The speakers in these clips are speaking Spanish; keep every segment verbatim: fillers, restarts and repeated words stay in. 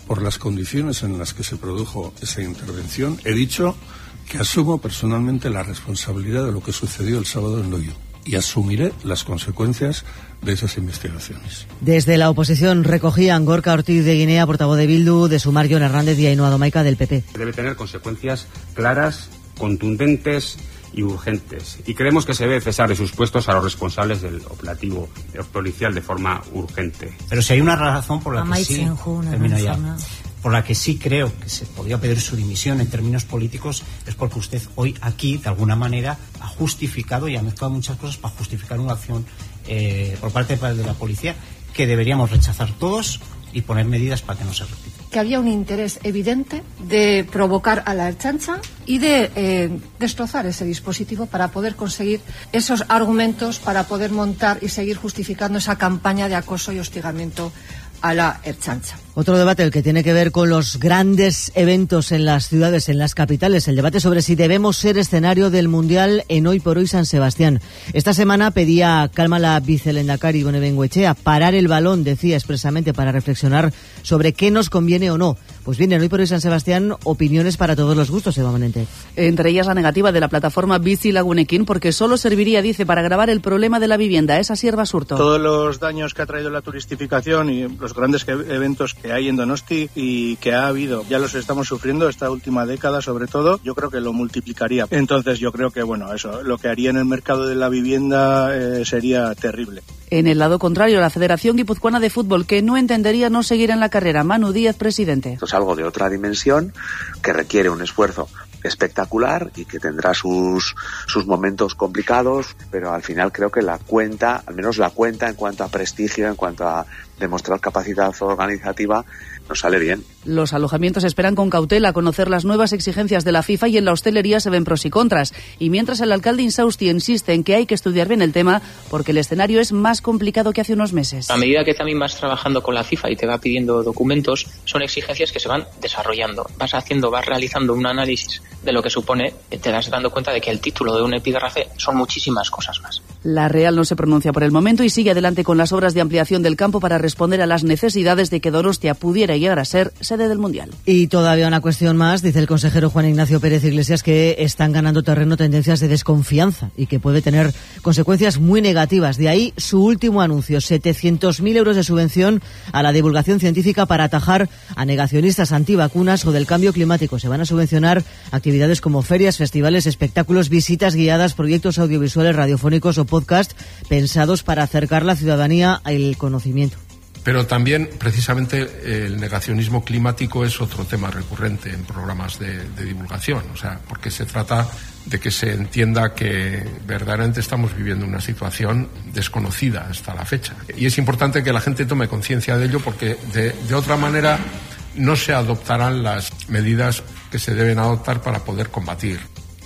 por las condiciones en las que se produjo esa intervención, he dicho que asumo personalmente la responsabilidad de lo que sucedió el sábado en Loiu y asumiré las consecuencias de esas investigaciones. Desde la oposición recogían Gorka Ortiz de Guinea, portavoz de Bildu, de Sumar Jon Hernández y Ainhoa Domaica del P P. Debe tener consecuencias claras, contundentes y urgentes. Y creemos que se debe cesar de sus puestos a los responsables del operativo policial de forma urgente. Pero si hay una razón por la que sí, termino ya, por la que sí creo que se podría pedir su dimisión en términos políticos, es porque usted hoy aquí, de alguna manera, ha justificado y ha mezclado muchas cosas para justificar una acción eh, por parte de la policía que deberíamos rechazar todos y poner medidas para que no se repita. Que había un interés evidente de provocar a la Ertzaintza y de eh, destrozar ese dispositivo para poder conseguir esos argumentos, para poder montar y seguir justificando esa campaña de acoso y hostigamiento a la Ertzaintza. Otro debate, el que tiene que ver con los grandes eventos en las ciudades, en las capitales, el debate sobre si debemos ser escenario del Mundial en Hoy por Hoy San Sebastián. Esta semana pedía calma la vicelehendakari Ibone Bengoechea, parar el balón, decía expresamente, para reflexionar sobre qué nos conviene o no. Pues bien, en Hoy por Hoy San Sebastián, opiniones para todos los gustos, Eva Manente. Entre ellas la negativa de la plataforma Bizi Lagunekin, porque solo serviría, dice, para agravar el problema de la vivienda. Esa Sierva Surto. Todos los daños que ha traído la turistificación y los grandes que, eventos que hay en Donosti y que ha habido, ya los estamos sufriendo esta última década sobre todo, yo creo que lo multiplicaría. Entonces yo creo que, bueno, eso, lo que haría en el mercado de la vivienda eh, sería terrible. En el lado contrario, la Federación Guipuzcoana de Fútbol, que no entendería no seguir en la carrera. Manu Díaz, presidente. Esto es algo de otra dimensión que requiere un esfuerzo espectacular y que tendrá sus sus momentos complicados, pero al final creo que la cuenta, al menos la cuenta en cuanto a prestigio, en cuanto a demostrar capacidad organizativa, nos sale bien. Los alojamientos esperan con cautela conocer las nuevas exigencias de la FIFA y en la hostelería se ven pros y contras. Y mientras el alcalde Insausti insiste en que hay que estudiar bien el tema porque el escenario es más complicado que hace unos meses. A medida que también vas trabajando con la FIFA y te va pidiendo documentos, son exigencias que se van desarrollando. Vas haciendo, vas realizando un análisis de lo que supone, te das dando cuenta de que el título de un epígrafe son muchísimas cosas más. La Real no se pronuncia por el momento y sigue adelante con las obras de ampliación del campo para responder a las necesidades de que Donostia pudiera llegar a ser sede del Mundial. Y todavía una cuestión más, dice el consejero Juan Ignacio Pérez Iglesias, que están ganando terreno tendencias de desconfianza y que puede tener consecuencias muy negativas. De ahí su último anuncio, setecientos mil euros de subvención a la divulgación científica para atajar a negacionistas antivacunas o del cambio climático. Se van a subvencionar actividades como ferias, festivales, espectáculos, visitas guiadas, proyectos audiovisuales, radiofónicos o podcast pensados para acercar la ciudadanía al conocimiento. Pero también, precisamente, el negacionismo climático es otro tema recurrente en programas de, de divulgación. O sea, porque se trata de que se entienda que verdaderamente estamos viviendo una situación desconocida hasta la fecha. Y es importante que la gente tome conciencia de ello porque, de, de otra manera, no se adoptarán las medidas que se deben adoptar para poder combatir.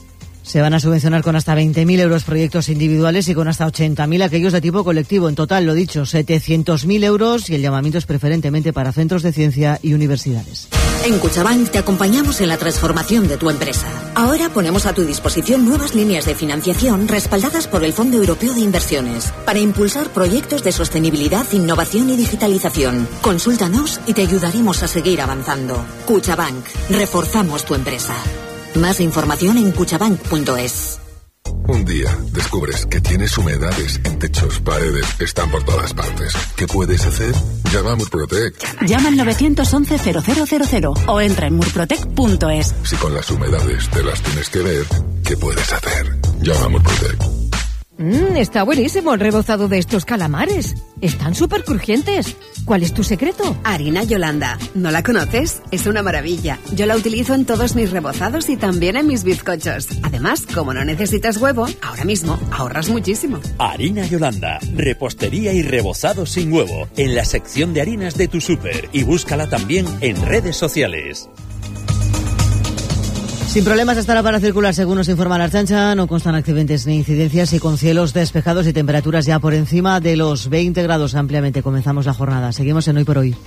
Se van a subvencionar con hasta veinte mil euros proyectos individuales y con hasta ochenta mil aquellos de tipo colectivo. En total, lo dicho, setecientos mil euros y el llamamiento es preferentemente para centros de ciencia y universidades. En Cuchabank te acompañamos en la transformación de tu empresa. Ahora ponemos a tu disposición nuevas líneas de financiación respaldadas por el Fondo Europeo de Inversiones para impulsar proyectos de sostenibilidad, innovación y digitalización. Consúltanos y te ayudaremos a seguir avanzando. Cuchabank, reforzamos tu empresa. Más información en cuchabank punto es. Un día descubres que tienes humedades en techos, paredes, están por todas partes. ¿Qué puedes hacer? Llama a Murprotec. Llama al nueve once cero cero cero cero o entra en murprotec punto es. Si con las humedades te las tienes que ver, ¿qué puedes hacer? Llama a Murprotec. Mmm, está buenísimo el rebozado de estos calamares. Están súper crujientes. ¿Cuál es tu secreto? Harina Yolanda. ¿No la conoces? Es una maravilla. Yo la utilizo en todos mis rebozados y también en mis bizcochos. Además, como no necesitas huevo, ahora mismo ahorras muchísimo. Harina Yolanda. Repostería y rebozado sin huevo. En la sección de harinas de tu súper. Y búscala también en redes sociales. Sin problemas estará para circular, según nos informa la Ertzaintza. No constan accidentes ni incidencias y con cielos despejados y temperaturas ya por encima de los veinte grados ampliamente. Comenzamos la jornada. Seguimos en Hoy por Hoy.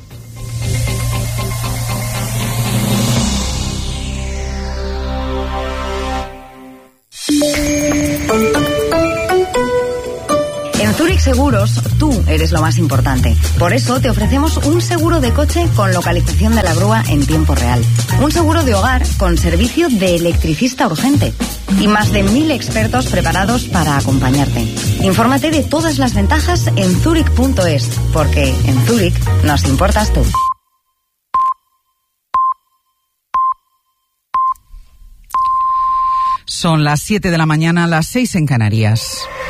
En Zurich se seguros, tú eres lo más importante. Por eso te ofrecemos un seguro de coche con localización de la grúa en tiempo real. Un seguro de hogar con servicio de electricista urgente. Y más de mil expertos preparados para acompañarte. Infórmate de todas las ventajas en zurich punto es, porque en Zurich nos importas tú. Son las siete de la mañana, las seis en Canarias.